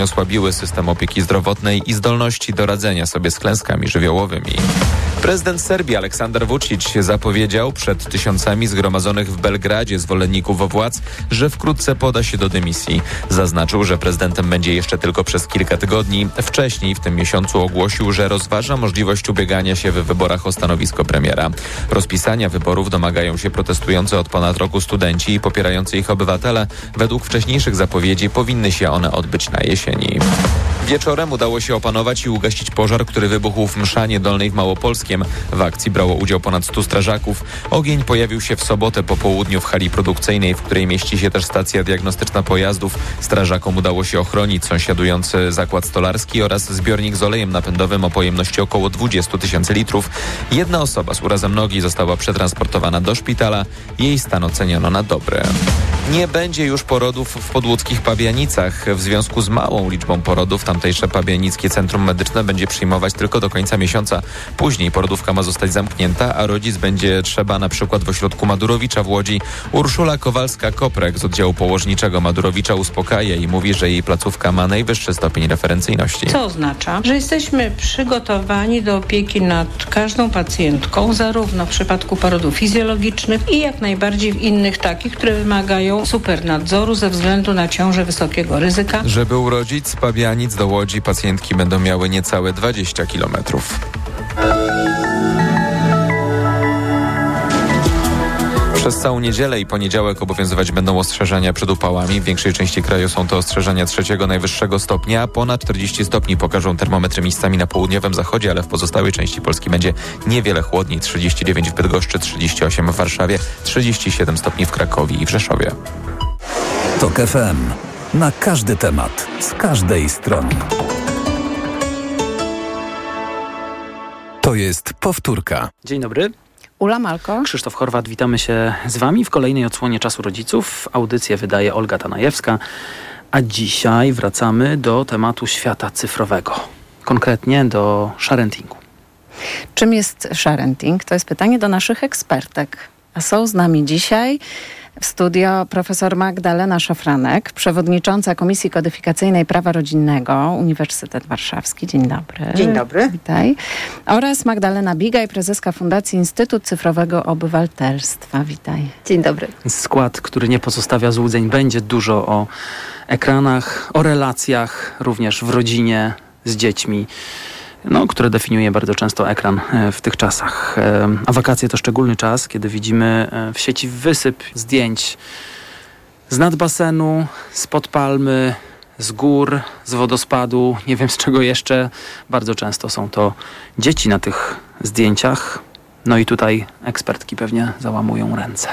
osłabiły system opieki zdrowotnej i zdolności do radzenia sobie z klęskami żywiołowymi. Prezydent Serbii Aleksander Vučić zapowiedział przed tysiącami zgromadzonych w Belgradzie zwolenników władz, że wkrótce poda się do dymisji. Zaznaczył, że prezydentem będzie jeszcze tylko przez kilka tygodni. Wcześniej w tym miesiącu ogłosił, że rozważa możliwość ubiegania się w wyborach o stanowisko premiera. Rozpisania wyborów domagają się protestujący od ponad roku studenci i popierający ich obywatele. Według wcześniejszych zapowiedzi powinny się one odbyć na jesieni. Wieczorem udało się opanować i ugasić pożar, który wybuchł w Mszanie Dolnej w Małopolskiem. W akcji brało udział ponad 100 strażaków. Ogień pojawił się w sobotę po południu w hali produkcyjnej, w której mieści się też stacja diagnostyczna pojazdów. Strażakom udało się ochronić sąsiadujący zakład stolarski oraz zbiornik z olejem napędowym o pojemności około 20 000 litrów. Jedna osoba z urazem nogi została przetransportowana do szpitala. Jej stan oceniono na dobry. Nie będzie już porodów w podłódzkich Pabianicach. W związku z małą liczbą porodów tamtejsze Pabianickie Centrum Medyczne będzie przyjmować tylko do końca miesiąca. Później porodówka ma zostać zamknięta, a rodzic będzie trzeba na przykład w ośrodku Madurowicza w Łodzi. Urszula Kowalska-Koprek z oddziału położniczego Madurowicza uspokaja i mówi, że jej placówka ma najwyższy stopień referencyjności. Co oznacza, że jesteśmy przygotowani do opieki nad każdą pacjentką, zarówno w przypadku porodów fizjologicznych i jak najbardziej w innych takich, które wymagają supernadzoru ze względu na ciążę wysokiego ryzyka. Żeby urodzić z Pabianic do Łodzi, pacjentki będą miały niecałe 20 kilometrów. Przez całą niedzielę i poniedziałek obowiązywać będą ostrzeżenia przed upałami. W większej części kraju są to ostrzeżenia 3. najwyższego stopnia. Ponad 40 stopni pokażą termometry miejscami na południowym zachodzie, ale w pozostałej części Polski będzie niewiele chłodniej. 39 w Bydgoszczy, 38 w Warszawie, 37 stopni w Krakowie i w Rzeszowie. TOK FM. Na każdy temat, z każdej strony. To jest powtórka. Dzień dobry. Ula Malko. Krzysztof Horwat, witamy się z Wami w kolejnej odsłonie Czasu Rodziców. Audycję wydaje Olga Tanajewska, a dzisiaj wracamy do tematu świata cyfrowego, konkretnie do sharentingu. Czym jest sharenting? To jest pytanie do naszych ekspertek. A są z nami dzisiaj w studio profesor Magdalena Szafranek, przewodnicząca Komisji Kodyfikacyjnej Prawa Rodzinnego, Uniwersytet Warszawski. Dzień dobry. Dzień dobry. Witaj. Oraz Magdalena Bigaj, prezeska Fundacji Instytut Cyfrowego Obywatelstwa. Witaj. Dzień dobry. Skład, który nie pozostawia złudzeń. Będzie dużo o ekranach, o relacjach, również w rodzinie, z dziećmi, które definiuje bardzo często ekran w tych czasach. A wakacje to szczególny czas, kiedy widzimy w sieci wysyp zdjęć z nad basenu, spod palmy, z gór, z wodospadu, nie wiem z czego jeszcze. Bardzo często są to dzieci na tych zdjęciach. No i tutaj ekspertki pewnie załamują ręce.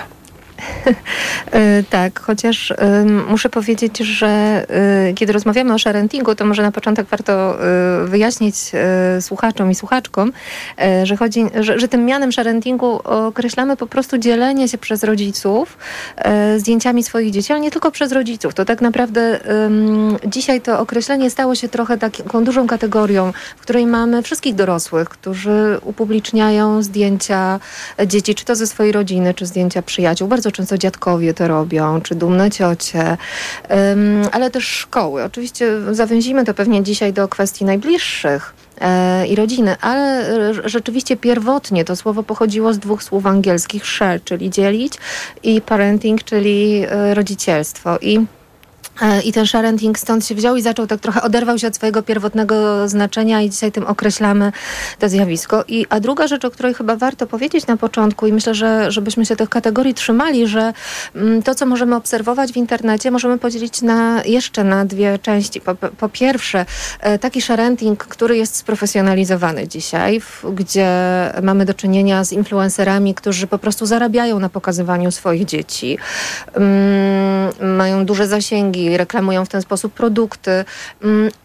Tak, chociaż muszę powiedzieć, że kiedy rozmawiamy o sharentingu, to może na początek warto wyjaśnić słuchaczom i słuchaczkom, że tym mianem sharentingu określamy po prostu dzielenie się przez rodziców zdjęciami swoich dzieci, ale nie tylko przez rodziców. To tak naprawdę dzisiaj to określenie stało się trochę taką dużą kategorią, w której mamy wszystkich dorosłych, którzy upubliczniają zdjęcia dzieci, czy to ze swojej rodziny, czy zdjęcia przyjaciół. Bardzo często dziadkowie to robią, czy dumne ciocie, ale też szkoły. Oczywiście zawęzimy to pewnie dzisiaj do kwestii najbliższych i rodziny, ale rzeczywiście pierwotnie to słowo pochodziło z 2 słów angielskich: share, czyli dzielić, i parenting, czyli rodzicielstwo. I ten sharenting stąd się wziął i zaczął tak trochę, oderwał się od swojego pierwotnego znaczenia i dzisiaj tym określamy to zjawisko. A druga rzecz, o której chyba warto powiedzieć na początku, i myślę, żebyśmy się tych kategorii trzymali, że to, co możemy obserwować w internecie, możemy podzielić jeszcze na 2 części. Po pierwsze, taki sharenting, który jest sprofesjonalizowany dzisiaj, gdzie mamy do czynienia z influencerami, którzy po prostu zarabiają na pokazywaniu swoich dzieci. Mają duże zasięgi, reklamują w ten sposób produkty,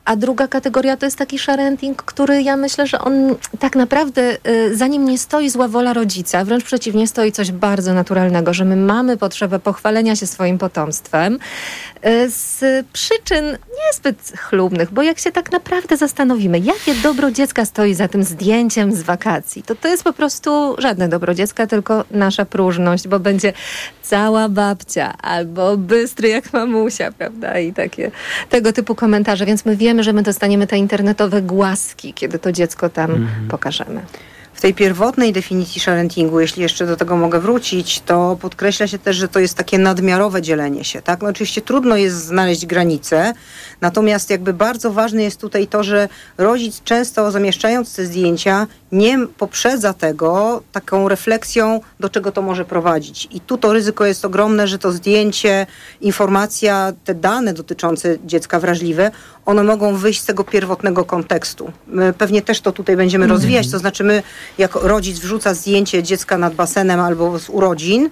A druga kategoria to jest taki sharenting, który ja myślę, że on tak naprawdę za nim nie stoi zła wola rodzica, wręcz przeciwnie, stoi coś bardzo naturalnego, że my mamy potrzebę pochwalenia się swoim potomstwem z przyczyn niezbyt chlubnych, bo jak się tak naprawdę zastanowimy, jakie dobro dziecka stoi za tym zdjęciem z wakacji, to jest po prostu żadne dobro dziecka, tylko nasza próżność, bo będzie cała babcia albo bystry jak mamusia, prawda? I tego typu komentarze, więc my wiemy, że my dostaniemy te internetowe głaski, kiedy to dziecko tam pokażemy. W tej pierwotnej definicji sharentingu, jeśli jeszcze do tego mogę wrócić, to podkreśla się też, że to jest takie nadmiarowe dzielenie się, tak? No oczywiście trudno jest znaleźć granice, natomiast jakby bardzo ważne jest tutaj to, że rodzic często zamieszczając te zdjęcia nie poprzedza tego taką refleksją, do czego to może prowadzić. I tu to ryzyko jest ogromne, że to zdjęcie, informacja, te dane dotyczące dziecka wrażliwe, one mogą wyjść z tego pierwotnego kontekstu. My pewnie też to tutaj będziemy rozwijać, to znaczy my, jak rodzic wrzuca zdjęcie dziecka nad basenem albo z urodzin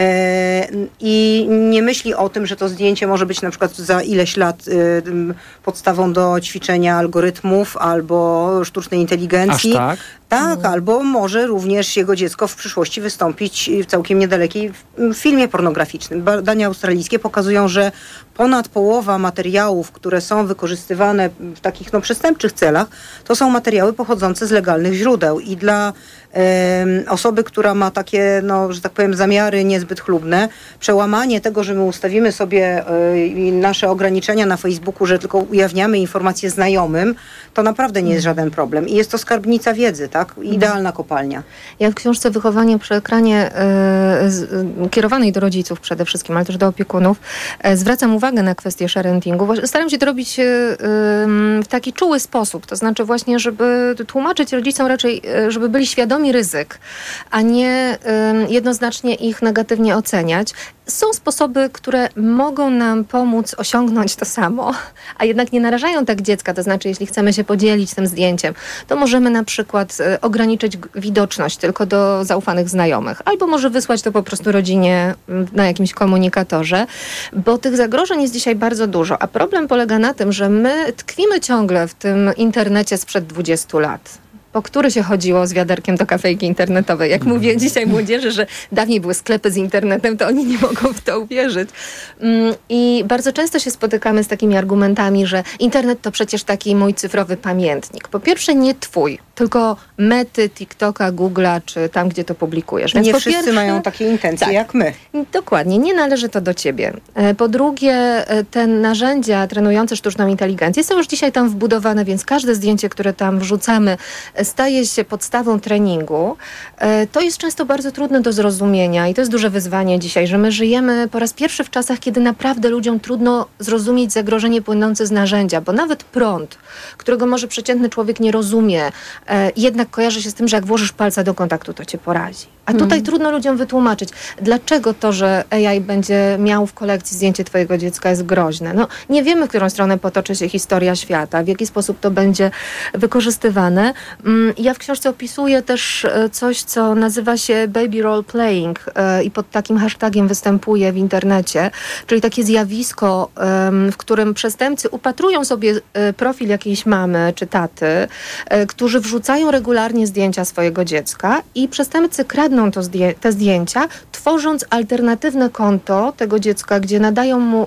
i nie myśli o tym, że to zdjęcie może być na przykład za ileś lat podstawą do ćwiczenia algorytmów albo sztucznej inteligencji. Aż tak? Tak, albo może również jego dziecko w przyszłości wystąpić w całkiem niedalekiej filmie pornograficznym. Badania australijskie pokazują, że ponad połowa materiałów, które są wykorzystywane w takich przestępczych celach, to są materiały pochodzące z legalnych źródeł. I dla osoby, która ma takie, że tak powiem, zamiary niezbyt chlubne, przełamanie tego, że my ustawimy sobie nasze ograniczenia na Facebooku, że tylko ujawniamy informacje znajomym, to naprawdę nie jest żaden problem. I jest to skarbnica wiedzy, tak? Idealna kopalnia. Ja w książce Wychowanie przy ekranie kierowanej do rodziców przede wszystkim, ale też do opiekunów, zwracam uwagę na kwestię sharentingu. Staram się to robić w taki czuły sposób, to znaczy właśnie, żeby tłumaczyć rodzicom raczej, żeby byli świadomi ryzyk, a nie jednoznacznie ich negatywnie oceniać. Są sposoby, które mogą nam pomóc osiągnąć to samo, a jednak nie narażają tak dziecka, to znaczy jeśli chcemy się podzielić tym zdjęciem, to możemy na przykład ograniczyć widoczność tylko do zaufanych znajomych, albo może wysłać to po prostu rodzinie na jakimś komunikatorze, bo tych zagrożeń jest dzisiaj bardzo dużo, a problem polega na tym, że my tkwimy ciągle w tym internecie sprzed 20 lat. Po który się chodziło z wiaderkiem do kafejki internetowej. Jak mówię dzisiaj młodzieży, że dawniej były sklepy z internetem, to oni nie mogą w to uwierzyć. I bardzo często się spotykamy z takimi argumentami, że internet to przecież taki mój cyfrowy pamiętnik. Po pierwsze nie twój, tylko Mety, TikToka, Google'a, czy tam, gdzie to publikujesz. Więc nie wszyscy mają takie intencje jak my. Dokładnie, nie należy to do ciebie. Po drugie, te narzędzia trenujące sztuczną inteligencję są już dzisiaj tam wbudowane, więc każde zdjęcie, które tam wrzucamy, staje się podstawą treningu. To jest często bardzo trudne do zrozumienia i to jest duże wyzwanie dzisiaj, że my żyjemy po raz pierwszy w czasach, kiedy naprawdę ludziom trudno zrozumieć zagrożenie płynące z narzędzia, bo nawet prąd, którego może przeciętny człowiek nie rozumie, jednak kojarzy się z tym, że jak włożysz palca do kontaktu, to cię porazi. A tutaj trudno ludziom wytłumaczyć, dlaczego to, że AI będzie miał w kolekcji zdjęcie twojego dziecka jest groźne. Nie wiemy, w którą stronę potoczy się historia świata, w jaki sposób to będzie wykorzystywane. Ja w książce opisuję też coś, co nazywa się baby role playing i pod takim hashtagiem występuje w internecie, czyli takie zjawisko, w którym przestępcy upatrują sobie profil jakiejś mamy czy taty, którzy wrzucają regularnie zdjęcia swojego dziecka i przestępcy kradną te zdjęcia, tworząc alternatywne konto tego dziecka, gdzie nadają mu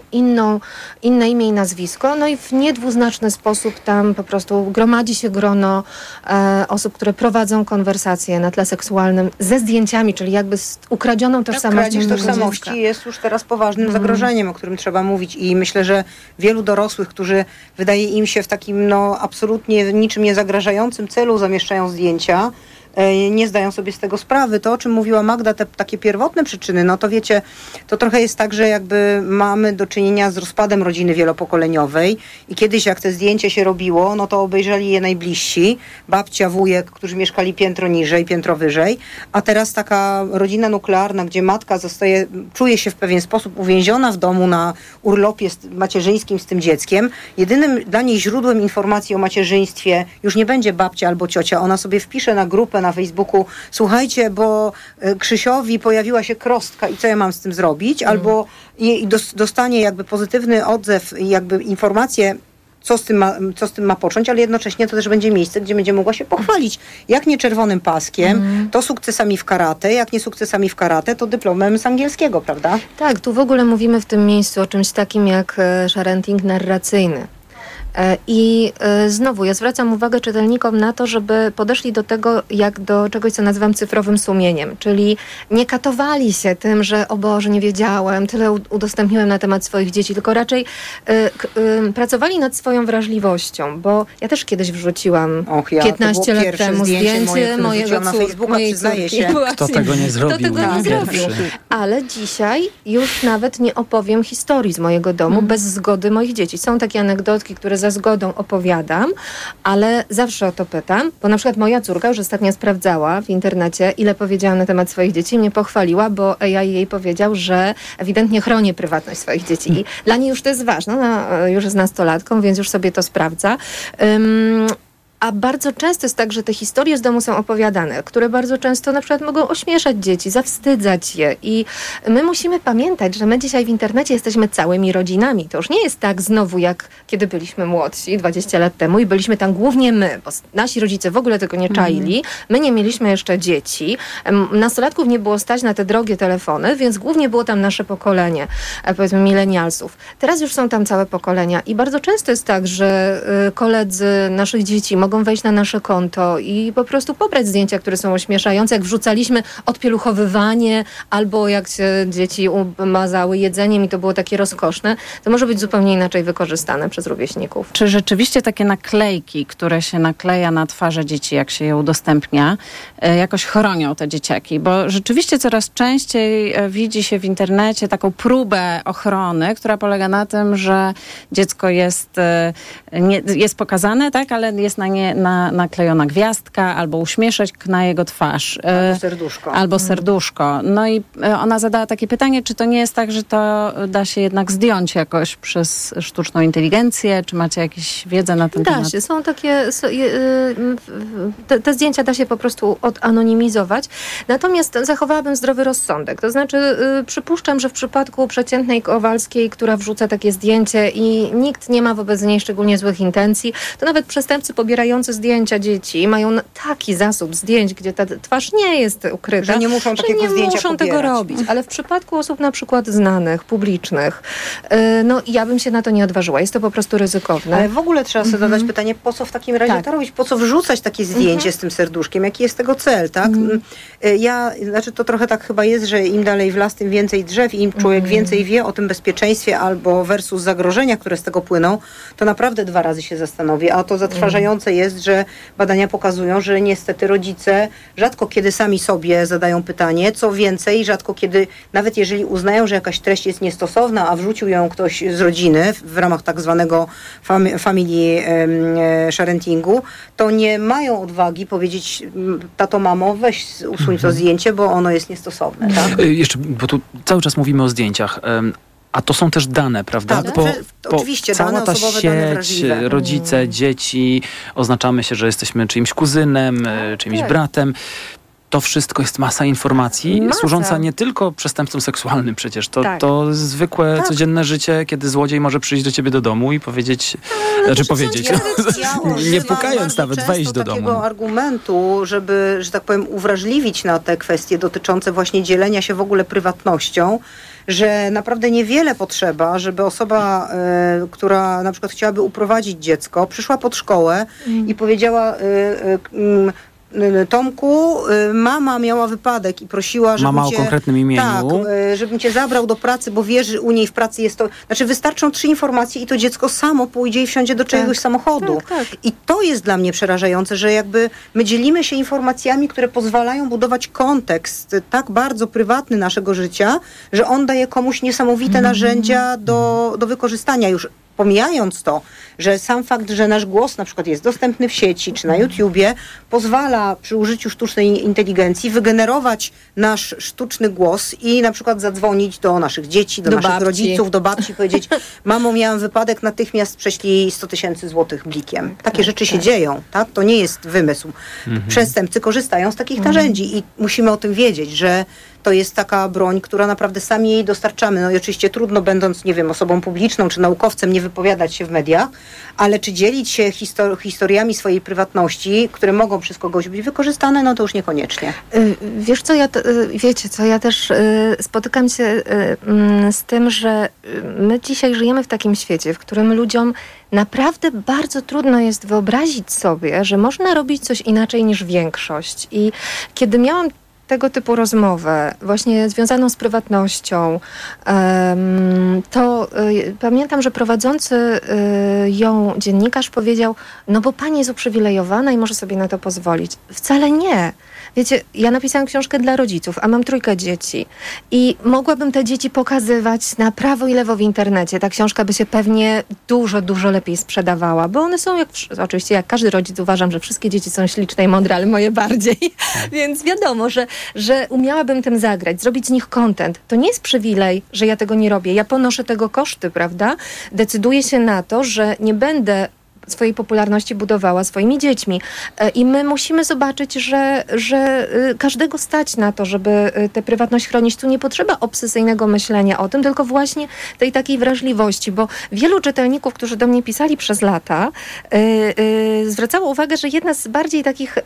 inne imię i nazwisko, i w niedwuznaczny sposób tam po prostu gromadzi się grono osób, które prowadzą konwersacje na tle seksualnym ze zdjęciami, czyli jakby z ukradzioną tożsamością. Kradzież tożsamości jest już teraz poważnym zagrożeniem, o którym trzeba mówić i myślę, że wielu dorosłych, którzy wydaje im się w takim absolutnie niczym nie zagrażającym celu zamieszczają zdjęcia, nie zdają sobie z tego sprawy. To, o czym mówiła Magda, te takie pierwotne przyczyny, to wiecie, to trochę jest tak, że jakby mamy do czynienia z rozpadem rodziny wielopokoleniowej i kiedyś jak te zdjęcie się robiło, to obejrzeli je najbliżsi, babcia, wujek, którzy mieszkali piętro niżej, piętro wyżej, a teraz taka rodzina nuklearna, gdzie matka czuje się w pewien sposób uwięziona w domu na urlopie macierzyńskim z tym dzieckiem. Jedynym dla niej źródłem informacji o macierzyństwie już nie będzie babcia albo ciocia, ona sobie wpisze na grupę na Facebooku, słuchajcie, bo Krzysiowi pojawiła się krostka i co ja mam z tym zrobić? Albo dostanie jakby pozytywny odzew i jakby informację, co z tym ma począć, ale jednocześnie to też będzie miejsce, gdzie będzie mogła się pochwalić. Jak nie czerwonym paskiem, to sukcesami w karate, jak nie sukcesami w karate, to dyplomem z angielskiego, prawda? Tak, tu w ogóle mówimy w tym miejscu o czymś takim jak sharenting narracyjny. I znowu ja zwracam uwagę czytelnikom na to, żeby podeszli do tego jak do czegoś, co nazywam cyfrowym sumieniem, czyli nie katowali się tym, że o Boże, nie wiedziałem, tyle udostępniłem na temat swoich dzieci, tylko raczej pracowali nad swoją wrażliwością, bo ja też kiedyś wrzuciłam 15 lat temu zdjęcie mojego na Facebooka, przyznaję się. Kto tego nie zrobił? Ale dzisiaj już nawet nie opowiem historii z mojego domu bez zgody moich dzieci. Są takie anegdotki, które za zgodą opowiadam, ale zawsze o to pytam, bo na przykład moja córka już ostatnio sprawdzała w internecie, ile powiedziałam na temat swoich dzieci i mnie pochwaliła, bo AI jej powiedział, że ewidentnie chronię prywatność swoich dzieci. I dla niej już to jest ważne, ona już jest nastolatką, więc już sobie to sprawdza. A bardzo często jest tak, że te historie z domu są opowiadane, które bardzo często na przykład mogą ośmieszać dzieci, zawstydzać je. I my musimy pamiętać, że my dzisiaj w internecie jesteśmy całymi rodzinami. To już nie jest tak znowu, jak kiedy byliśmy młodsi, 20 lat temu i byliśmy tam głównie my, bo nasi rodzice w ogóle tego nie czaili. My nie mieliśmy jeszcze dzieci. Nastolatków nie było stać na te drogie telefony, więc głównie było tam nasze pokolenie, powiedzmy milenialsów. Teraz już są tam całe pokolenia i bardzo często jest tak, że koledzy naszych dzieci mogą wejść na nasze konto i po prostu pobrać zdjęcia, które są ośmieszające. Jak wrzucaliśmy odpieluchowywanie albo jak się dzieci umazały jedzeniem i to było takie rozkoszne, to może być zupełnie inaczej wykorzystane przez rówieśników. Czy rzeczywiście takie naklejki, które się nakleja na twarze dzieci, jak się je udostępnia, jakoś chronią te dzieciaki? Bo rzeczywiście coraz częściej widzi się w internecie taką próbę ochrony, która polega na tym, że dziecko jest pokazane, tak, ale jest na nie naklejona gwiazdka albo uśmieszek na jego twarz. Albo serduszko. No i ona zadała takie pytanie, czy to nie jest tak, że to da się jednak zdjąć jakoś przez sztuczną inteligencję? Czy macie jakieś wiedzę na ten temat? Da się. Są takie... Te zdjęcia da się po prostu odanonimizować. Natomiast zachowałabym zdrowy rozsądek. To znaczy przypuszczam, że w przypadku przeciętnej Kowalskiej, która wrzuca takie zdjęcie i nikt nie ma wobec niej szczególnie złych intencji, to nawet przestępcy pobierający zdjęcia dzieci mają taki zasób zdjęć, gdzie ta twarz nie jest ukryta, że nie muszą takiego zdjęcia muszą tego robić. Ale w przypadku osób na przykład znanych, publicznych, no ja bym się na to nie odważyła. Jest to po prostu ryzykowne. Ale w ogóle trzeba sobie zadać pytanie, po co w takim razie to robić? Po co wrzucać takie zdjęcie z tym serduszkiem? Jaki jest tego cel, tak? To trochę tak chyba jest, że im dalej w las, tym więcej drzew i im człowiek więcej wie o tym bezpieczeństwie albo versus zagrożenia, które z tego płyną, to naprawdę 2 razy się zastanowi. A to zatrważające jest, że badania pokazują, że niestety rodzice rzadko kiedy sami sobie zadają pytanie, co więcej, rzadko kiedy, nawet jeżeli uznają, że jakaś treść jest niestosowna, a wrzucił ją ktoś z rodziny w ramach tak zwanego family sharentingu, to nie mają odwagi powiedzieć, tato, mamo, weź usuń to zdjęcie, bo ono jest niestosowne. Tak? Jeszcze, bo tu cały czas mówimy o zdjęciach. A to są też dane, prawda? Tak, oczywiście, cała dane ta osobowe, sieć, dane wrażliwe. rodzice, dzieci, oznaczamy się, że jesteśmy czyimś kuzynem, czyimś bratem. To wszystko jest masa informacji, służąca nie tylko przestępstwom seksualnym przecież. To zwykłe, codzienne życie, kiedy złodziej może przyjść do ciebie do domu i powiedzieć, nie pukając nawet, wejść do domu. Takiego argumentu, żeby, że tak powiem, uwrażliwić na te kwestie dotyczące właśnie dzielenia się w ogóle prywatnością, że naprawdę niewiele potrzeba, żeby osoba, która na przykład chciałaby uprowadzić dziecko, przyszła pod szkołę i powiedziała... Tomku, mama miała wypadek i prosiła, żebym mama o konkretnym imieniu. Tak, żebym cię zabrał do pracy, bo wie, że u niej w pracy jest to... Znaczy wystarczą 3 informacje i to dziecko samo pójdzie i wsiądzie do czyjegoś samochodu. Tak. I to jest dla mnie przerażające, że jakby my dzielimy się informacjami, które pozwalają budować kontekst tak bardzo prywatny naszego życia, że on daje komuś niesamowite narzędzia do wykorzystania już. Pomijając to, że sam fakt, że nasz głos na przykład jest dostępny w sieci czy na YouTubie, pozwala przy użyciu sztucznej inteligencji wygenerować nasz sztuczny głos i na przykład zadzwonić do naszych dzieci, do naszych rodziców, do babci, powiedzieć: mamo, miałam wypadek, natychmiast prześlij 100 000 złotych blikiem. Takie rzeczy się dzieją, tak? To nie jest wymysł. Przestępcy korzystają z takich narzędzi i musimy o tym wiedzieć, że to jest taka broń, która naprawdę sami jej dostarczamy. No i oczywiście trudno, będąc, nie wiem, osobą publiczną czy naukowcem, nie wypowiadać się w mediach, ale czy dzielić się historiami swojej prywatności, które mogą przez kogoś być wykorzystane, no to już niekoniecznie. Wiesz co, wiecie co, ja też spotykam się z tym, że my dzisiaj żyjemy w takim świecie, w którym ludziom naprawdę bardzo trudno jest wyobrazić sobie, że można robić coś inaczej niż większość. I kiedy miałam tego typu rozmowę, właśnie związaną z prywatnością, to pamiętam, że prowadzący ją dziennikarz powiedział, no bo pani jest uprzywilejowana i może sobie na to pozwolić. Wcale nie. Wiecie, ja napisałam książkę dla rodziców, a mam 3 dzieci i mogłabym te dzieci pokazywać na prawo i lewo w internecie. Ta książka by się pewnie dużo, dużo lepiej sprzedawała, bo one są, oczywiście jak każdy rodzic uważam, że wszystkie dzieci są śliczne i mądre, ale moje bardziej. Więc wiadomo, że umiałabym tym zagrać, zrobić z nich content. To nie jest przywilej, że ja tego nie robię. Ja ponoszę tego koszty, prawda? Decyduję się na to, że nie będę swojej popularności budowała swoimi dziećmi. I my musimy zobaczyć, że każdego stać na to, żeby tę prywatność chronić. Tu nie potrzeba obsesyjnego myślenia o tym, tylko właśnie tej takiej wrażliwości, bo wielu czytelników, którzy do mnie pisali przez lata, zwracało uwagę, że jedna z bardziej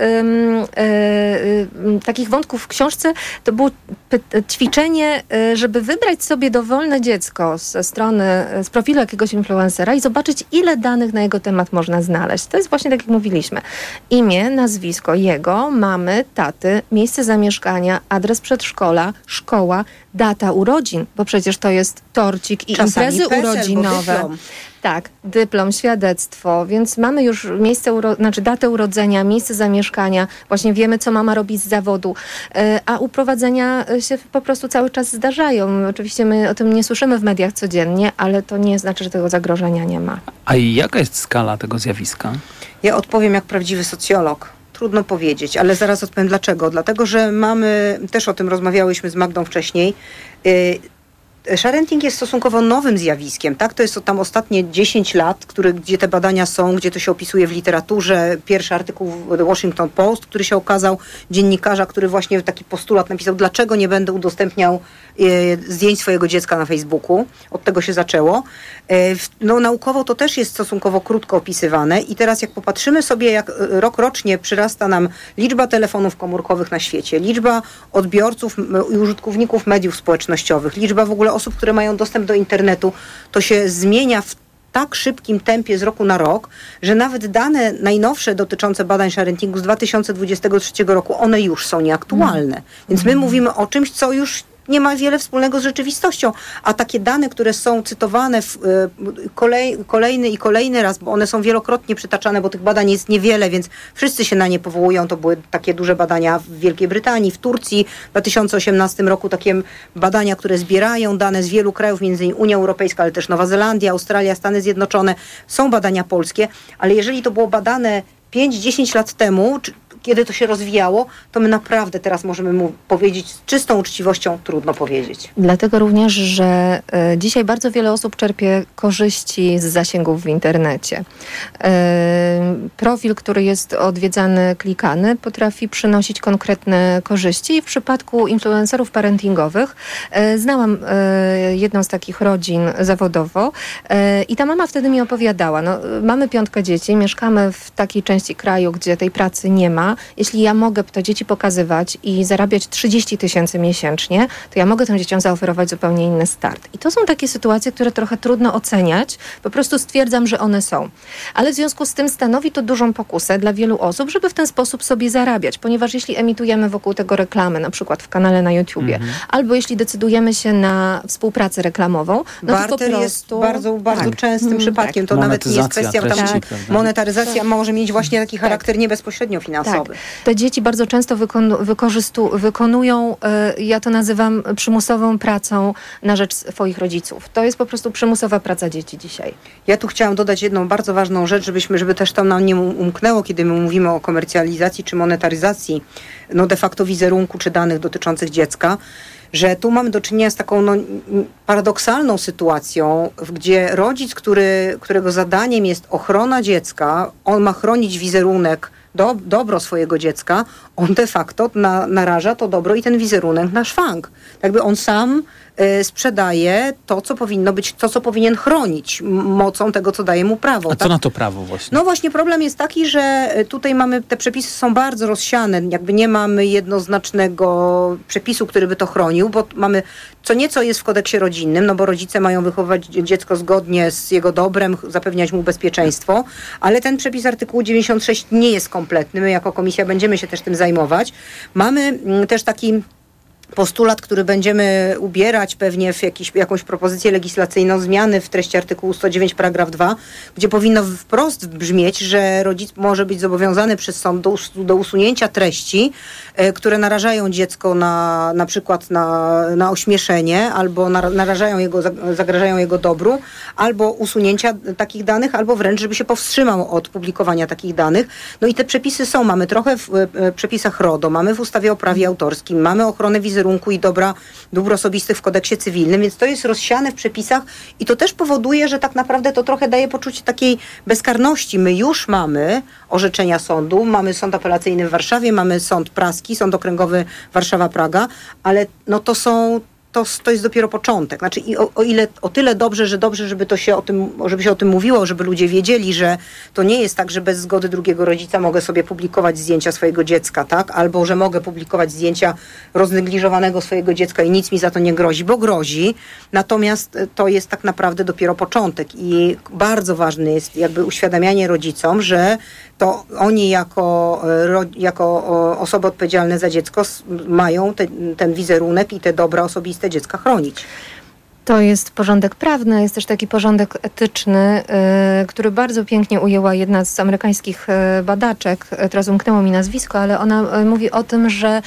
takich wątków w książce to było ćwiczenie, żeby wybrać sobie dowolne dziecko z profilu jakiegoś influencera i zobaczyć, ile danych na jego temat można znaleźć. To jest właśnie tak, jak mówiliśmy. Imię, nazwisko jego, mamy, taty, miejsce zamieszkania, adres przedszkola, szkoła, data urodzin, bo przecież to jest torcik i czasami imprezy PESEL, urodzinowe. Tak, dyplom, świadectwo, więc mamy już datę urodzenia, miejsce zamieszkania, właśnie wiemy, co mama robi z zawodu, a uprowadzenia się po prostu cały czas zdarzają. Oczywiście my o tym nie słyszymy w mediach codziennie, ale to nie znaczy, że tego zagrożenia nie ma. A jaka jest skala tego zjawiska? Ja odpowiem jak prawdziwy socjolog. Trudno powiedzieć, ale zaraz odpowiem dlaczego. Dlatego, że mamy, też o tym rozmawiałyśmy z Magdą wcześniej, sharenting jest stosunkowo nowym zjawiskiem, tak? To jest tam ostatnie 10 lat, gdzie te badania są, gdzie to się opisuje w literaturze. Pierwszy artykuł w The Washington Post, który się okazał, dziennikarza, który właśnie taki postulat napisał, dlaczego nie będę udostępniał zdjęć swojego dziecka na Facebooku. Od tego się zaczęło. No, naukowo to też jest stosunkowo krótko opisywane i teraz jak popatrzymy sobie, jak rocznie przyrasta nam liczba telefonów komórkowych na świecie, liczba odbiorców i użytkowników mediów społecznościowych, liczba w ogóle osób, które mają dostęp do internetu, to się zmienia w tak szybkim tempie z roku na rok, że nawet dane najnowsze dotyczące badań sharentingu z 2023 roku, one już są nieaktualne. Więc my mówimy o czymś, co już nie ma wiele wspólnego z rzeczywistością, a takie dane, które są cytowane kolejny i kolejny raz, bo one są wielokrotnie przytaczane, bo tych badań jest niewiele, więc wszyscy się na nie powołują. To były takie duże badania w Wielkiej Brytanii, w Turcji w 2018 roku, takie badania, które zbierają dane z wielu krajów, między innymi Unia Europejska, ale też Nowa Zelandia, Australia, Stany Zjednoczone. Są badania polskie, ale jeżeli to było badane 5-10 lat temu, kiedy to się rozwijało, to my naprawdę teraz możemy mu powiedzieć z czystą uczciwością, trudno powiedzieć. Dlatego również, że dzisiaj bardzo wiele osób czerpie korzyści z zasięgów w internecie. Profil, który jest odwiedzany, klikany, potrafi przynosić konkretne korzyści i w przypadku influencerów parentingowych znałam jedną z takich rodzin zawodowo i ta mama wtedy mi opowiadała, no, mamy 5 dzieci, mieszkamy w takiej części kraju, gdzie tej pracy nie ma. Jeśli ja mogę te dzieci pokazywać i zarabiać 30 000 miesięcznie, to ja mogę tym dzieciom zaoferować zupełnie inny start. I to są takie sytuacje, które trochę trudno oceniać. Po prostu stwierdzam, że one są. Ale w związku z tym stanowi to dużą pokusę dla wielu osób, żeby w ten sposób sobie zarabiać. Ponieważ jeśli emitujemy wokół tego reklamy, na przykład w kanale na YouTubie, albo jeśli decydujemy się na współpracę reklamową, no barter to po prostu... jest bardzo częstym przypadkiem. To nawet nie jest kwestia... Monetaryzacja może mieć właśnie taki charakter nie bezpośrednio finansowy. Tak. Te dzieci bardzo często wykonują, ja to nazywam przymusową pracą na rzecz swoich rodziców. To jest po prostu przymusowa praca dzieci dzisiaj. Ja tu chciałam dodać jedną bardzo ważną rzecz, żeby też tam nam nie umknęło, kiedy my mówimy o komercjalizacji czy monetaryzacji, no de facto wizerunku czy danych dotyczących dziecka, że tu mamy do czynienia z taką paradoksalną sytuacją, gdzie rodzic, którego zadaniem jest ochrona dziecka, on ma chronić wizerunek dobro swojego dziecka, on de facto naraża to dobro i ten wizerunek na szwank. Jakby on sam sprzedaje to, co powinno być, to, co powinien chronić mocą tego, co daje mu prawo. A co na to prawo właśnie? No właśnie, problem jest taki, że tutaj te przepisy są bardzo rozsiane, jakby nie mamy jednoznacznego przepisu, który by to chronił, bo mamy, co nieco jest w kodeksie rodzinnym, no bo rodzice mają wychowywać dziecko zgodnie z jego dobrem, zapewniać mu bezpieczeństwo, ale ten przepis artykułu 96 nie jest kompletny. My jako komisja będziemy się też tym zajmować. Mamy też taki postulat, który będziemy ubierać pewnie w jakąś propozycję legislacyjną, zmiany w treści artykułu 109 paragraf 2, gdzie powinno wprost brzmieć, że rodzic może być zobowiązany przez sąd do usunięcia treści, które narażają dziecko na przykład na ośmieszenie, albo zagrażają jego dobru, albo usunięcia takich danych, albo wręcz, żeby się powstrzymał od publikowania takich danych. No i te przepisy są. Mamy trochę w przepisach RODO, mamy w ustawie o prawie autorskim, mamy ochronę wizerunku i dóbr osobistych w kodeksie cywilnym, więc to jest rozsiane w przepisach i to też powoduje, że tak naprawdę to trochę daje poczucie takiej bezkarności. My już mamy orzeczenia sądu, mamy sąd apelacyjny w Warszawie, mamy sąd praski, sąd okręgowy Warszawa-Praga, ale no to jest dopiero początek. Znaczy o tyle dobrze, żeby się o tym mówiło, żeby ludzie wiedzieli, że to nie jest tak, że bez zgody drugiego rodzica mogę sobie publikować zdjęcia swojego dziecka, tak? Albo że mogę publikować zdjęcia roznegliżowanego swojego dziecka i nic mi za to nie grozi, bo grozi. Natomiast to jest tak naprawdę dopiero początek i bardzo ważne jest jakby uświadamianie rodzicom, że to oni jako osoby odpowiedzialne za dziecko mają ten wizerunek i te dobra osobiste dziecka chronić. To jest porządek prawny, jest też taki porządek etyczny, który bardzo pięknie ujęła jedna z amerykańskich badaczek. Teraz umknęło mi nazwisko, ale ona mówi o tym, że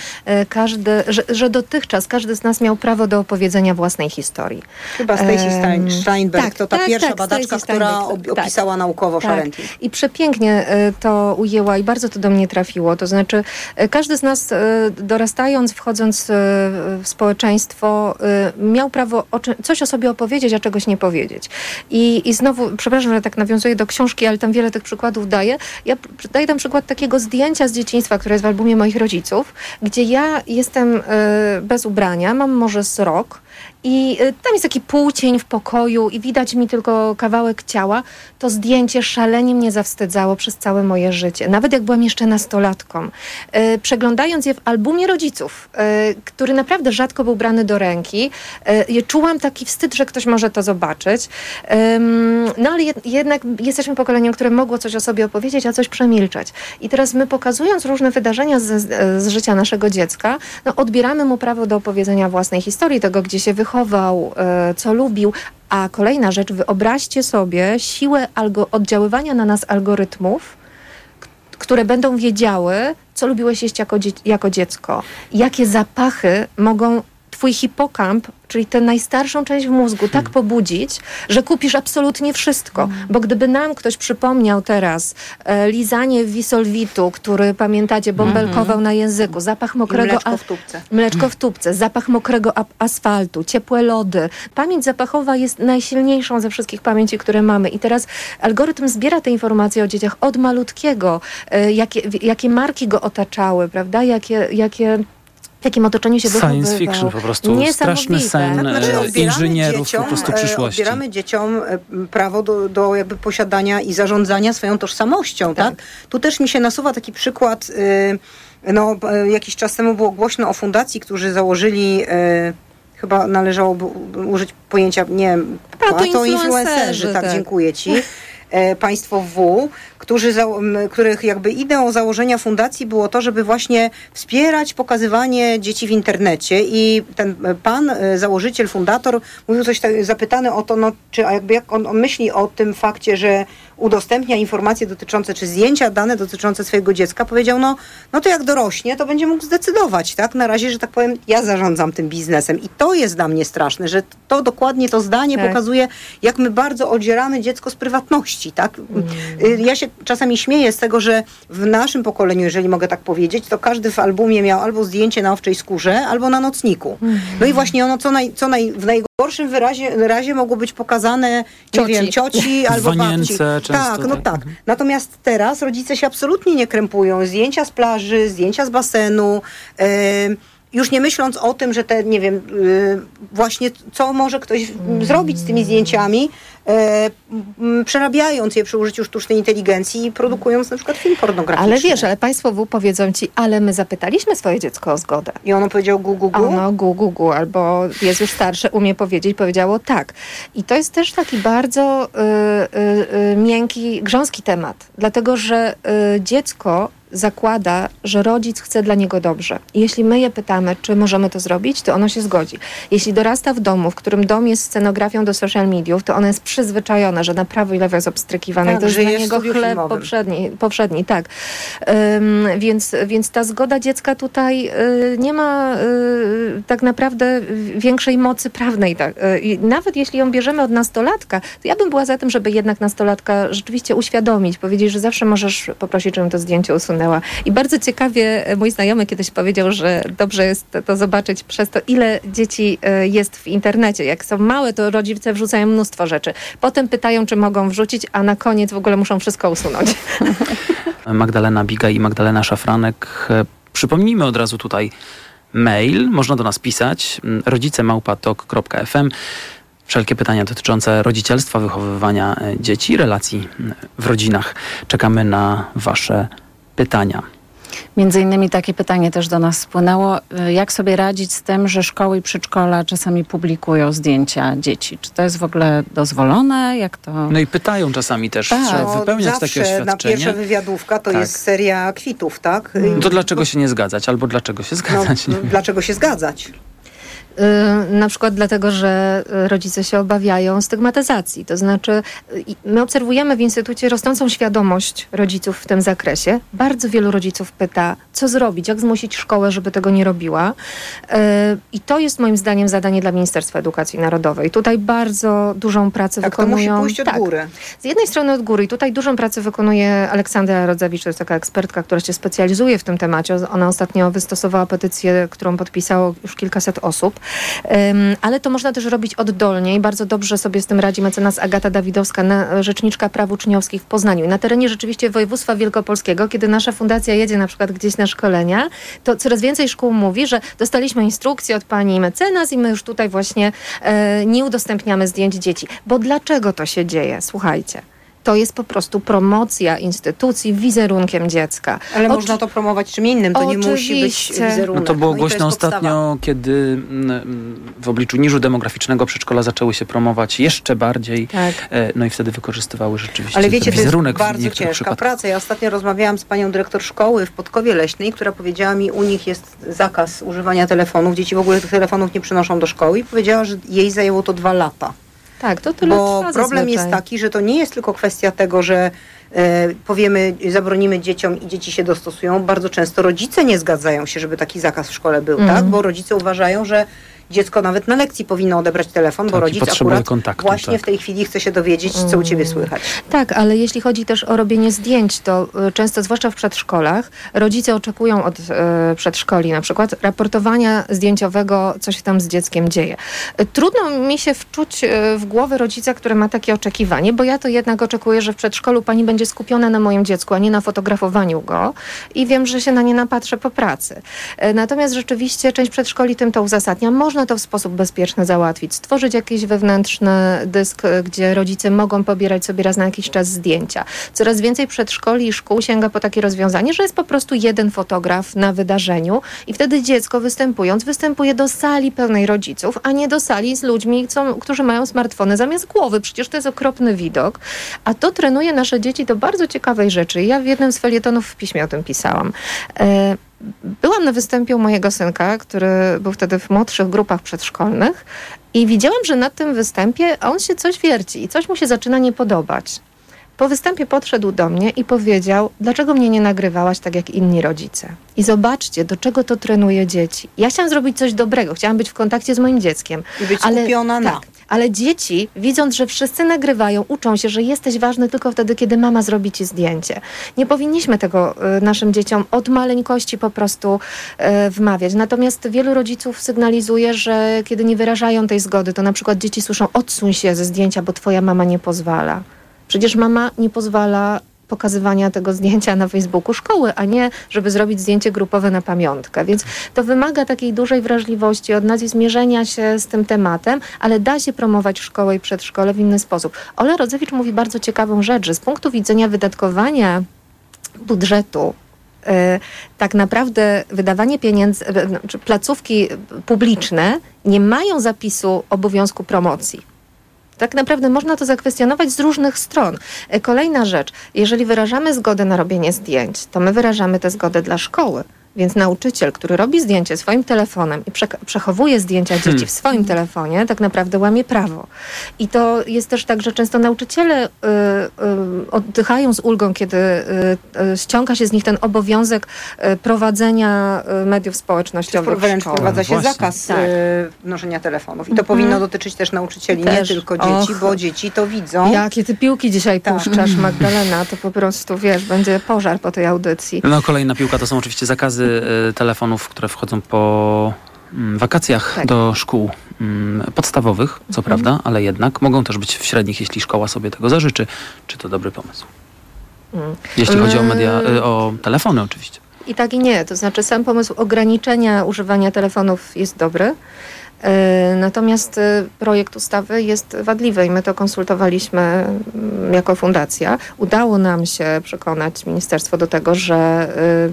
że dotychczas każdy z nas miał prawo do opowiedzenia własnej historii. Chyba Stacey Steinberg, to ta pierwsza badaczka, która opisała naukowo sharenting. I przepięknie to ujęła i bardzo to do mnie trafiło. To znaczy każdy z nas dorastając, wchodząc w społeczeństwo, miał prawo coś o sobie opowiedzieć, a czegoś nie powiedzieć. I znowu, przepraszam, że tak nawiązuję do książki, ale tam wiele tych przykładów daję. Ja daję tam przykład takiego zdjęcia z dzieciństwa, które jest w albumie moich rodziców, gdzie ja jestem bez ubrania, mam może z rok i tam jest taki półcień w pokoju i widać mi tylko kawałek ciała. To zdjęcie szalenie mnie zawstydzało przez całe moje życie. Nawet jak byłam jeszcze nastolatką. Przeglądając je w albumie rodziców, który naprawdę rzadko był brany do ręki, czułam taki wstyd, że ktoś może to zobaczyć. No ale jednak jesteśmy pokoleniem, które mogło coś o sobie opowiedzieć, a coś przemilczeć. I teraz my, pokazując różne wydarzenia z życia naszego dziecka, no odbieramy mu prawo do opowiedzenia własnej historii, tego, gdzie się wychował, co lubił. A kolejna rzecz, wyobraźcie sobie siłę oddziaływania na nas algorytmów, które będą wiedziały, co lubiłeś jeść jako dziecko. Jakie zapachy mogą twój hipokamp, czyli tę najstarszą część w mózgu, tak pobudzić, że kupisz absolutnie wszystko. Bo gdyby nam ktoś przypomniał teraz lizanie wisolwitu, który, pamiętacie, bąbelkował na języku, zapach mokrego... Mleczko w tubce, zapach mokrego asfaltu, ciepłe lody. Pamięć zapachowa jest najsilniejszą ze wszystkich pamięci, które mamy. I teraz algorytm zbiera te informacje o dzieciach od malutkiego, jakie marki go otaczały, prawda? W jakim otoczeniu się wychowywał. Science fiction po prostu. Straszny sen inżynierów po prostu przyszłości. Odbieramy dzieciom prawo do jakby posiadania i zarządzania swoją tożsamością, tak? Tu też mi się nasuwa taki przykład, jakiś czas temu było głośno o fundacji, którzy założyli... Chyba należałoby użyć pojęcia, nie wiem, influencerzy, tak, dziękuję ci. Państwo W, których jakby ideą założenia fundacji było to, żeby właśnie wspierać pokazywanie dzieci w internecie i ten pan, założyciel, fundator mówił coś zapytany o to, jak on myśli o tym fakcie, że udostępnia informacje dotyczące, czy zdjęcia, dane dotyczące swojego dziecka, powiedział, no to jak dorośnie, to będzie mógł zdecydować, tak? Na razie, że tak powiem, ja zarządzam tym biznesem i to jest dla mnie straszne, że to dokładnie to zdanie pokazuje, jak my bardzo odzieramy dziecko z prywatności. treści, tak? Ja się czasami śmieję z tego, że w naszym pokoleniu, jeżeli mogę tak powiedzieć, to każdy w albumie miał albo zdjęcie na owczej skórze, albo na nocniku. No i właśnie ono w najgorszym razie mogło być pokazane, cioci albo babci. Często, tak, no tak. Natomiast teraz rodzice się absolutnie nie krępują. Zdjęcia z plaży, zdjęcia z basenu, już nie myśląc o tym, że te, nie wiem, właśnie co może ktoś zrobić z tymi zdjęciami, przerabiając je przy użyciu sztucznej inteligencji i produkując na przykład film pornograficzny. Ale wiesz, ale państwo powiedzą ci, ale my zapytaliśmy swoje dziecko o zgodę. I ono powiedziało gu. Ono gu, albo jest już starsze, umie powiedzieć, powiedziało tak. I to jest też taki bardzo miękki, grząski temat, dlatego że dziecko zakłada, że rodzic chce dla niego dobrze. I jeśli my je pytamy, czy możemy to zrobić, to ono się zgodzi. Jeśli dorasta w domu, w którym dom jest scenografią do social mediów, to ono jest przyzwyczajone, że na prawo i lewo jest obstrykiwane. Tak, to jest dla niego chleb powszedni, tak. Więc ta zgoda dziecka tutaj nie ma tak naprawdę większej mocy prawnej. Tak. I nawet jeśli ją bierzemy od nastolatka, to ja bym była za tym, żeby jednak nastolatka rzeczywiście uświadomić, powiedzieć, że zawsze możesz poprosić, żebym to zdjęcie usunęła. I bardzo ciekawie mój znajomy kiedyś powiedział, że dobrze jest to zobaczyć przez to, ile dzieci jest w internecie. Jak są małe, to rodzice wrzucają mnóstwo rzeczy. Potem pytają, czy mogą wrzucić, a na koniec w ogóle muszą wszystko usunąć. Magdalena Biga i Magdalena Szafranek. Przypomnijmy od razu tutaj mail. Można do nas pisać rodzice@tok.fm. Wszelkie pytania dotyczące rodzicielstwa, wychowywania dzieci, relacji w rodzinach. Czekamy na wasze pytania. Między innymi takie pytanie też do nas spłynęło. Jak sobie radzić z tym, że szkoły i przedszkola czasami publikują zdjęcia dzieci? Czy to jest w ogóle dozwolone? Jak to... No i pytają czasami też, trzeba wypełniać takie oświadczenie. Na pierwsza wywiadówka to jest seria kwitów, tak? To dlaczego się nie zgadzać? Albo dlaczego się zgadzać? Dlaczego się zgadzać? Na przykład dlatego, że rodzice się obawiają stygmatyzacji. To znaczy, my obserwujemy w Instytucie rosnącą świadomość rodziców w tym zakresie. Bardzo wielu rodziców pyta, co zrobić, jak zmusić szkołę, żeby tego nie robiła. I to jest moim zdaniem zadanie dla Ministerstwa Edukacji Narodowej. Tutaj bardzo dużą pracę wykonują... to musi pójść od góry. Z jednej strony od góry. I tutaj dużą pracę wykonuje Aleksandra Rodzewicz, to jest taka ekspertka, która się specjalizuje w tym temacie. Ona ostatnio wystosowała petycję, którą podpisało już kilkaset osób. Ale to można też robić oddolnie i bardzo dobrze sobie z tym radzi mecenas Agata Dawidowska, rzeczniczka praw uczniowskich w Poznaniu. I na terenie rzeczywiście województwa wielkopolskiego, kiedy nasza fundacja jedzie na przykład gdzieś na szkolenia, to coraz więcej szkół mówi, że dostaliśmy instrukcję od pani mecenas i my już tutaj właśnie nie udostępniamy zdjęć dzieci. Bo dlaczego to się dzieje? Słuchajcie. To jest po prostu promocja instytucji wizerunkiem dziecka. Ale można to promować czym innym, to nie musi być wizerunek. No to było głośno ostatnio, kiedy w obliczu niżu demograficznego przedszkola zaczęły się promować jeszcze bardziej. Tak. No i wtedy wykorzystywały rzeczywiście Ale wiecie, ten wizerunek. To jest bardzo ciężka praca. Ja ostatnio rozmawiałam z panią dyrektor szkoły w Podkowie Leśnej, która powiedziała mi, u nich jest zakaz używania telefonów. Dzieci w ogóle tych telefonów nie przynoszą do szkoły i powiedziała, że jej zajęło to 2 lata. Tak, to tyle Bo trwa problem jest taki, że to nie jest tylko kwestia tego, że powiemy, zabronimy dzieciom i dzieci się dostosują. Bardzo często rodzice nie zgadzają się, żeby taki zakaz w szkole był, tak? Bo rodzice uważają, że dziecko nawet na lekcji powinno odebrać telefon, bo rodzic akurat kontaktu, właśnie w tej chwili chce się dowiedzieć, co u ciebie słychać. Tak, ale jeśli chodzi też o robienie zdjęć, to często, zwłaszcza w przedszkolach, rodzice oczekują od przedszkoli na przykład raportowania zdjęciowego, co się tam z dzieckiem dzieje. Trudno mi się wczuć w głowę rodzica, który ma takie oczekiwanie, bo ja to jednak oczekuję, że w przedszkolu pani będzie skupiona na moim dziecku, a nie na fotografowaniu go i wiem, że się na nie napatrzę po pracy. Natomiast rzeczywiście część przedszkoli tym to uzasadnia. Można to w sposób bezpieczny załatwić. Stworzyć jakiś wewnętrzny dysk, gdzie rodzice mogą pobierać sobie raz na jakiś czas zdjęcia. Coraz więcej przedszkoli i szkół sięga po takie rozwiązanie, że jest po prostu jeden fotograf na wydarzeniu i wtedy dziecko występuje do sali pełnej rodziców, a nie do sali z ludźmi, którzy mają smartfony zamiast głowy. Przecież to jest okropny widok. A to trenuje nasze dzieci do bardzo ciekawej rzeczy. Ja w jednym z felietonów w piśmie o tym pisałam. Byłam na występie u mojego synka, który był wtedy w młodszych grupach przedszkolnych i widziałam, że na tym występie on się coś wierci i coś mu się zaczyna nie podobać. Po występie podszedł do mnie i powiedział, dlaczego mnie nie nagrywałaś tak jak inni rodzice? I zobaczcie, do czego to trenuje dzieci. Ja chciałam zrobić coś dobrego, chciałam być w kontakcie z moim dzieckiem. I być skupiona na... Tak, Ale dzieci, widząc, że wszyscy nagrywają, uczą się, że jesteś ważny tylko wtedy, kiedy mama zrobi ci zdjęcie. Nie powinniśmy tego naszym dzieciom od maleńkości po prostu wmawiać. Natomiast wielu rodziców sygnalizuje, że kiedy nie wyrażają tej zgody, to na przykład dzieci słyszą: odsuń się ze zdjęcia, bo twoja mama nie pozwala. Przecież mama nie pozwala pokazywania tego zdjęcia na Facebooku szkoły, a nie żeby zrobić zdjęcie grupowe na pamiątkę. Więc to wymaga takiej dużej wrażliwości od nas i zmierzenia się z tym tematem, ale da się promować szkołę i przedszkole w inny sposób. Ola Rodzewicz mówi bardzo ciekawą rzecz, że z punktu widzenia wydatkowania budżetu tak naprawdę wydawanie pieniędzy, czy placówki publiczne nie mają zapisu obowiązku promocji. Tak naprawdę można to zakwestionować z różnych stron. Kolejna rzecz, jeżeli wyrażamy zgodę na robienie zdjęć, to my wyrażamy tę zgodę dla szkoły. Więc nauczyciel, który robi zdjęcie swoim telefonem i przechowuje zdjęcia dzieci w swoim telefonie, tak naprawdę łamie prawo. I to jest też tak, że często nauczyciele oddychają z ulgą, kiedy ściąga się z nich ten obowiązek prowadzenia mediów społecznościowych w szkole. Wprowadza się zakaz noszenia telefonów. I to powinno dotyczyć też nauczycieli, nie tylko dzieci, bo dzieci to widzą. Jakie ty piłki dzisiaj puszczasz, Magdalena, to po prostu, wiesz, będzie pożar po tej audycji. No, kolejna piłka to są oczywiście zakazy telefonów, które wchodzą po wakacjach do szkół podstawowych, co prawda, ale jednak mogą też być w średnich, jeśli szkoła sobie tego zażyczy. Czy to dobry pomysł? Jeśli chodzi o media, o telefony oczywiście. I tak i nie. To znaczy sam pomysł ograniczenia używania telefonów jest dobry. Natomiast projekt ustawy jest wadliwy i my to konsultowaliśmy jako fundacja. Udało nam się przekonać ministerstwo do tego, że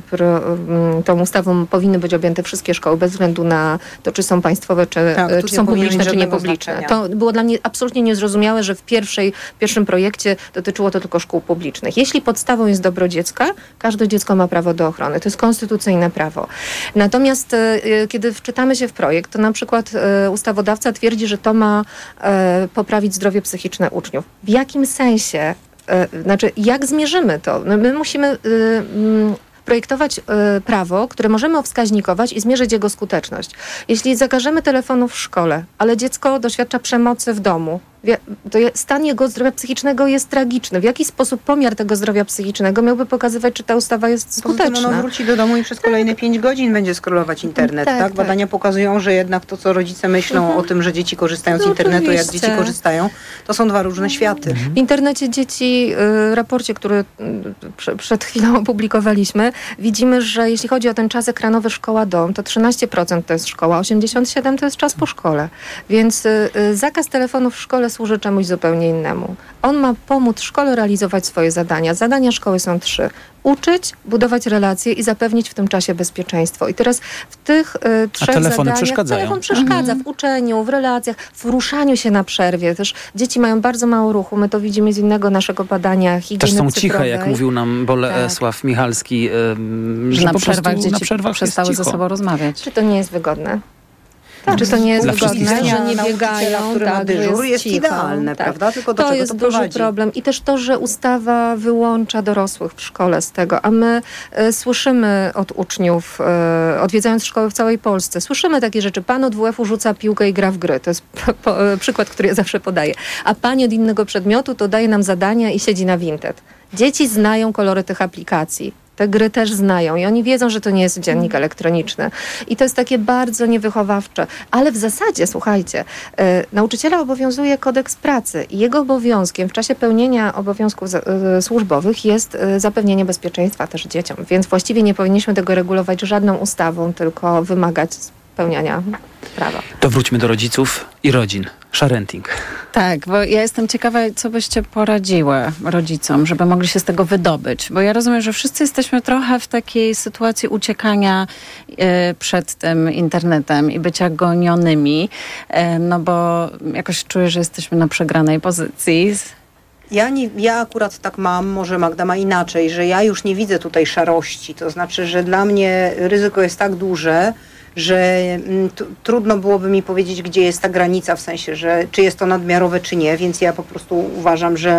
tą ustawą powinny być objęte wszystkie szkoły bez względu na to, czy są państwowe, czy są publiczne, czy niepubliczne. To było dla mnie absolutnie niezrozumiałe, że w pierwszym projekcie dotyczyło to tylko szkół publicznych. Jeśli podstawą jest dobro dziecka, każde dziecko ma prawo do ochrony. To jest konstytucyjne prawo. Natomiast kiedy wczytamy się w projekt, to na przykład ustawodawca twierdzi, że to ma poprawić zdrowie psychiczne uczniów. W jakim sensie? Znaczy, jak zmierzymy to? No, my musimy projektować prawo, które możemy wskaźnikować i zmierzyć jego skuteczność. Jeśli zakażemy telefonu w szkole, ale dziecko doświadcza przemocy w domu, to stan jego zdrowia psychicznego jest tragiczny. W jaki sposób pomiar tego zdrowia psychicznego miałby pokazywać, czy ta ustawa jest skuteczna? Ono wróci do domu i przez kolejne 5 godzin będzie scrollować internet. Tak? Badania pokazują, że jednak to, co rodzice myślą o tym, że dzieci korzystają z internetu, jak dzieci korzystają, to są dwa różne światy. W internecie dzieci, w raporcie, który przed chwilą opublikowaliśmy, widzimy, że jeśli chodzi o ten czas ekranowy szkoła-dom, to 13% to jest szkoła, 87% to jest czas po szkole. Więc zakaz telefonów w szkole służy czemuś zupełnie innemu. On ma pomóc szkole realizować swoje zadania. Zadania szkoły są 3. Uczyć, budować relacje i zapewnić w tym czasie bezpieczeństwo. I teraz w tych 3 telefony przeszkadzają. Telefon przeszkadza w uczeniu, w relacjach, w ruszaniu się na przerwie. Też dzieci mają bardzo mało ruchu. My to widzimy z innego naszego badania higieny też są cyfrowej. ciche, jak mówił nam Bolesław Michalski, że na przerwach dzieci przestały ze sobą rozmawiać. Czy to nie jest wygodne? Czy to nie jest wygodne, że nie biegają, który ma dyżur, jest idealne, prawda? Tylko do to czego jest to duży prowadzi? problem. I też to, że ustawa wyłącza dorosłych w szkole z tego, a my słyszymy od uczniów, odwiedzając szkoły w całej Polsce, słyszymy takie rzeczy. Pan od WF-u rzuca piłkę i gra w gry. To jest przykład, który ja zawsze podaję. A pani od innego przedmiotu to daje nam zadania i siedzi na Vinted. Dzieci znają kolory tych aplikacji. Te gry też znają i oni wiedzą, że to nie jest dziennik elektroniczny. I to jest takie bardzo niewychowawcze. Ale w zasadzie, słuchajcie, nauczyciela obowiązuje kodeks pracy i jego obowiązkiem w czasie pełnienia obowiązków służbowych jest zapewnienie bezpieczeństwa też dzieciom. Więc właściwie nie powinniśmy tego regulować żadną ustawą, tylko wymagać spełniania prawa. To wróćmy do rodziców i rodzin. Sharenting. Tak, bo ja jestem ciekawa, co byście poradziły rodzicom, żeby mogli się z tego wydobyć. Bo ja rozumiem, że wszyscy jesteśmy trochę w takiej sytuacji uciekania przed tym internetem i bycia gonionymi, no bo jakoś czuję, że jesteśmy na przegranej pozycji. Ja akurat tak mam, może Magda ma inaczej, że ja już nie widzę tutaj szarości. To znaczy, że dla mnie ryzyko jest tak duże, że trudno byłoby mi powiedzieć, gdzie jest ta granica, w sensie, że czy jest to nadmiarowe, czy nie, więc ja po prostu uważam, że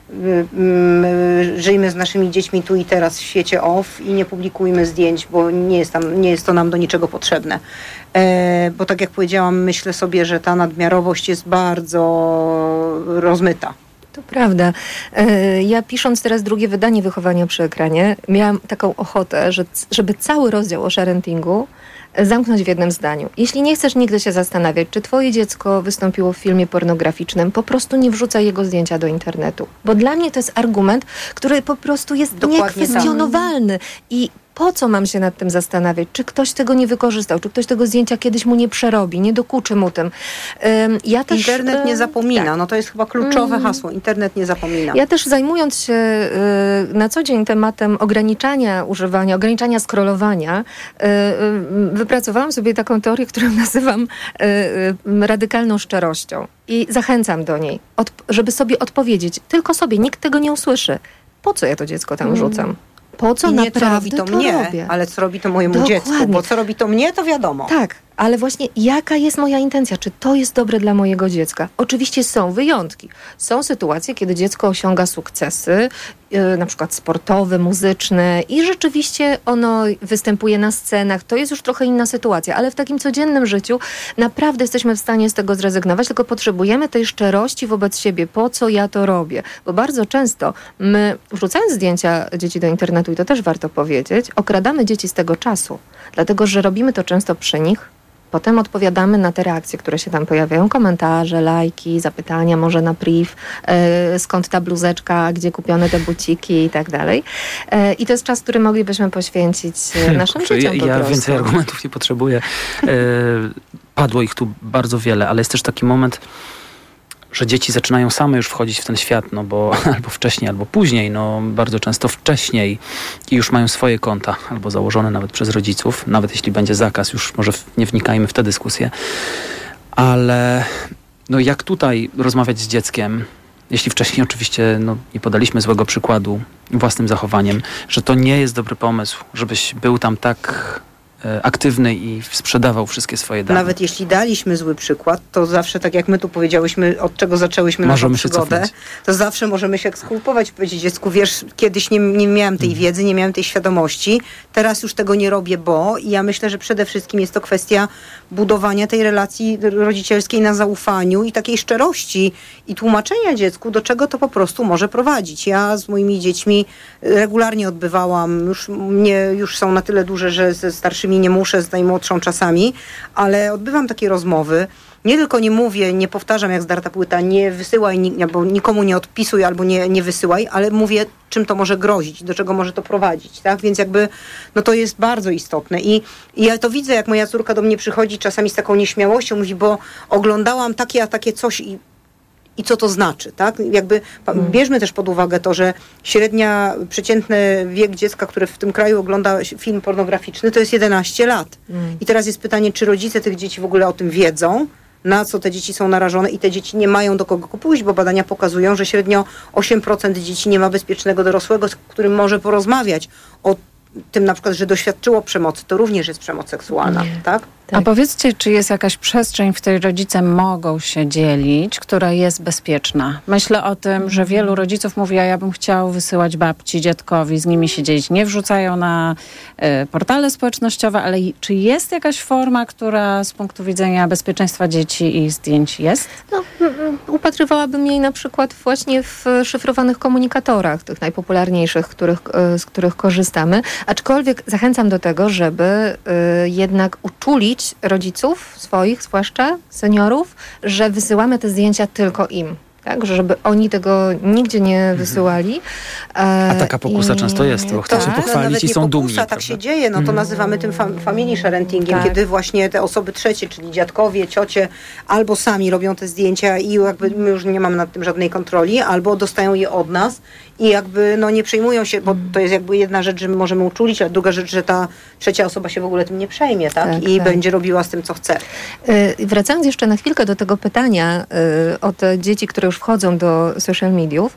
żyjmy z naszymi dziećmi tu i teraz w świecie off i nie publikujmy zdjęć, bo nie jest to nam do niczego potrzebne. Bo tak jak powiedziałam, myślę sobie, że ta nadmiarowość jest bardzo rozmyta. To prawda. Ja pisząc teraz drugie wydanie Wychowania przy ekranie, miałam taką ochotę, żeby cały rozdział o sharentingu zamknąć w jednym zdaniu. Jeśli nie chcesz nigdy się zastanawiać, czy twoje dziecko wystąpiło w filmie pornograficznym, po prostu nie wrzucaj jego zdjęcia do internetu. Bo dla mnie to jest argument, który po prostu jest niekwestionowalny. I po co mam się nad tym zastanawiać? Czy ktoś tego nie wykorzystał? Czy ktoś tego zdjęcia kiedyś mu nie przerobi? Nie dokuczy mu tym? Ja też, Internet nie zapomina. Tak. No to jest chyba kluczowe hasło. Internet nie zapomina. Ja też zajmując się na co dzień tematem ograniczania używania, ograniczania scrollowania, wypracowałam sobie taką teorię, którą nazywam radykalną szczerością. I zachęcam do niej, żeby sobie odpowiedzieć, tylko sobie, nikt tego nie usłyszy. Po co ja to dziecko tam rzucam? Po co nie naprawdę co robi to mnie, robię? Ale co robi to mojemu dziecku. Bo co robi to mnie, to wiadomo. Tak, ale właśnie jaka jest moja intencja? Czy to jest dobre dla mojego dziecka? Oczywiście są wyjątki. Są sytuacje, kiedy dziecko osiąga sukcesy, na przykład sportowe, muzyczne i rzeczywiście ono występuje na scenach. To jest już trochę inna sytuacja, ale w takim codziennym życiu naprawdę jesteśmy w stanie z tego zrezygnować, tylko potrzebujemy tej szczerości wobec siebie. Po co ja to robię? Bo bardzo często my, wrzucając zdjęcia dzieci do internetu, i to też warto powiedzieć, okradamy dzieci z tego czasu, dlatego że robimy to często przy nich. Potem odpowiadamy na te reakcje, które się tam pojawiają. Komentarze, lajki, zapytania może na priv, skąd ta bluzeczka, gdzie kupione te buciki i tak dalej. I to jest czas, który moglibyśmy poświęcić naszym dzieciom po Ja prostu. więcej argumentów nie potrzebuję. Padło ich tu bardzo wiele, ale jest też taki moment, że dzieci zaczynają same już wchodzić w ten świat, no bo albo wcześniej, albo później, no bardzo często wcześniej i już mają swoje konta, albo założone nawet przez rodziców, nawet jeśli będzie zakaz, już może nie wnikajmy w tę dyskusję, ale no jak tutaj rozmawiać z dzieckiem, jeśli wcześniej oczywiście nie podaliśmy złego przykładu własnym zachowaniem, że to nie jest dobry pomysł, żebyś był tam tak aktywny i sprzedawał wszystkie swoje dane. Nawet jeśli daliśmy zły przykład, to zawsze, tak jak my tu powiedziałyśmy, od czego zaczęłyśmy naszą przygodę, to zawsze możemy się ekskulpować i powiedzieć dziecku, wiesz, kiedyś nie miałem tej wiedzy, nie miałem tej świadomości, teraz już tego nie robię, bo i ja myślę, że przede wszystkim jest to kwestia budowania tej relacji rodzicielskiej na zaufaniu i takiej szczerości i tłumaczenia dziecku, do czego to po prostu może prowadzić. Ja z moimi dziećmi regularnie odbywałam, już są na tyle duże, że ze starszymi nie muszę, z najmłodszą czasami, ale odbywam takie rozmowy. Nie tylko nie mówię, nie powtarzam jak zdarta płyta, nie wysyłaj, albo nikomu nie odpisuj, albo nie wysyłaj, ale mówię, czym to może grozić, do czego może to prowadzić, tak? Więc jakby, to jest bardzo istotne. I ja to widzę, jak moja córka do mnie przychodzi czasami z taką nieśmiałością, mówi, bo oglądałam takie, a takie coś i co to znaczy, tak? Jakby bierzmy też pod uwagę to, że przeciętny wiek dziecka, które w tym kraju ogląda film pornograficzny, to jest 11 lat. I teraz jest pytanie, czy rodzice tych dzieci w ogóle o tym wiedzą, na co te dzieci są narażone i te dzieci nie mają do kogo pójść, bo badania pokazują, że średnio 8% dzieci nie ma bezpiecznego dorosłego, z którym może porozmawiać o tym na przykład, że doświadczyło przemocy. To również jest przemoc seksualna, tak? A powiedzcie, czy jest jakaś przestrzeń, w której rodzice mogą się dzielić, która jest bezpieczna? Myślę o tym, że wielu rodziców mówi, a ja bym chciał wysyłać babci, dziadkowi, z nimi się dzielić. Nie wrzucają na portale społecznościowe, ale czy jest jakaś forma, która z punktu widzenia bezpieczeństwa dzieci i zdjęć jest? Upatrywałabym jej na przykład właśnie w szyfrowanych komunikatorach, tych najpopularniejszych, z których korzystamy. Aczkolwiek zachęcam do tego, żeby jednak uczulić rodziców swoich, zwłaszcza seniorów, że wysyłamy te zdjęcia tylko im. Tak, żeby oni tego nigdzie nie wysyłali. A taka pokusa często jest, bo chcą się pochwalić i są dumni. Tak się dzieje, to nazywamy tym family sharentingiem, kiedy właśnie te osoby trzecie, czyli dziadkowie, ciocie, albo sami robią te zdjęcia i jakby my już nie mamy nad tym żadnej kontroli, albo dostają je od nas i jakby nie przejmują się, bo to jest jakby jedna rzecz, że my możemy uczulić, a druga rzecz, że ta trzecia osoba się w ogóle tym nie przejmie, tak? I będzie robiła z tym, co chce. Wracając jeszcze na chwilkę do tego pytania o te dzieci, które już wchodzą do social mediów,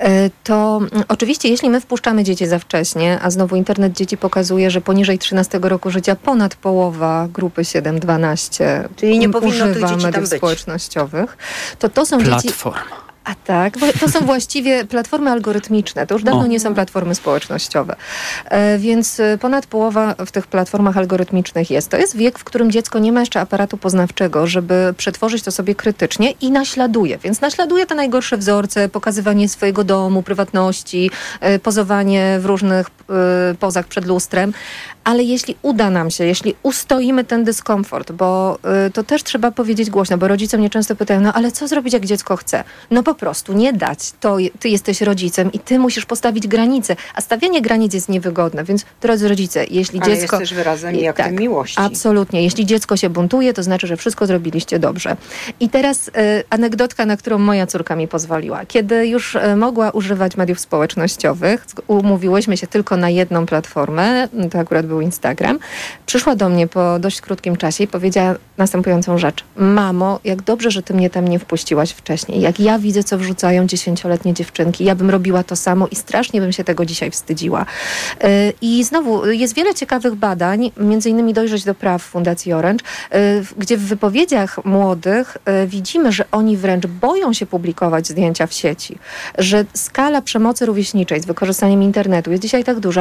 to oczywiście jeśli my wpuszczamy dzieci za wcześnie, a znowu internet dzieci pokazuje, że poniżej 13 roku życia ponad połowa grupy 7-12 czyli nie powinno tych dzieci mediów tam być. społecznościowych, to są Platforma. A tak, bo to są właściwie platformy algorytmiczne, to już dawno nie są platformy społecznościowe. Więc ponad połowa w tych platformach algorytmicznych jest. To jest wiek, w którym dziecko nie ma jeszcze aparatu poznawczego, żeby przetworzyć to sobie krytycznie i naśladuje. Więc naśladuje te najgorsze wzorce, pokazywanie swojego domu, prywatności, pozowanie w różnych pozach przed lustrem. Ale jeśli uda nam się, jeśli ustoimy ten dyskomfort, bo to też trzeba powiedzieć głośno, bo rodzice mnie często pytają, no ale co zrobić, jak dziecko chce? No po prostu nie dać. Ty jesteś rodzicem i ty musisz postawić granice. A stawianie granic jest niewygodne, więc drodzy rodzice, jeśli ale dziecko... jest też wyrazem i aktem miłości. Absolutnie. Jeśli dziecko się buntuje, to znaczy, że wszystko zrobiliście dobrze. I teraz anegdotka, na którą moja córka mi pozwoliła. Kiedy już mogła używać mediów społecznościowych, umówiłyśmy się tylko na jedną platformę, to akurat był Instagram, przyszła do mnie po dość krótkim czasie i powiedziała następującą rzecz. Mamo, jak dobrze, że ty mnie tam nie wpuściłaś wcześniej. Jak ja widzę, co wrzucają 10-letnie dziewczynki, ja bym robiła to samo i strasznie bym się tego dzisiaj wstydziła. I znowu, jest wiele ciekawych badań, między innymi Dojrzeć do praw Fundacji Orange, gdzie w wypowiedziach młodych widzimy, że oni wręcz boją się publikować zdjęcia w sieci, że skala przemocy rówieśniczej z wykorzystaniem internetu jest dzisiaj tak duża,